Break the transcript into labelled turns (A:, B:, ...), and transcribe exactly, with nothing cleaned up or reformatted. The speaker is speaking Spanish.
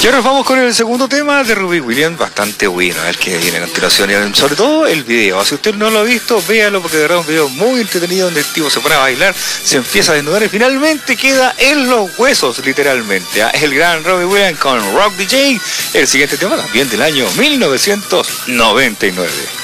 A: Y ahora vamos con el segundo tema de Robbie Williams, bastante bueno, el que viene a continuación, y sobre todo el video. Si usted no lo ha visto, véalo, porque de verdad es un video muy entretenido donde el tipo se pone a bailar, se empieza a desnudar y finalmente queda en los huesos, literalmente. Es el gran Robbie Williams con Rock D J, el siguiente tema también del año mil novecientos noventa y nueve.